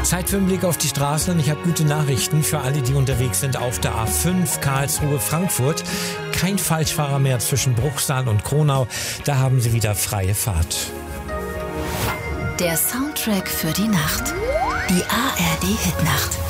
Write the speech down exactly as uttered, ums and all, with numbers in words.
Zeit für einen Blick auf die Straßen und ich habe gute Nachrichten für alle, die unterwegs sind auf der A fünf Karlsruhe-Frankfurt. Kein Falschfahrer mehr zwischen Bruchsal und Kronau. Da haben Sie wieder freie Fahrt. Der Soundtrack für die Nacht. Die A R D-Hitnacht.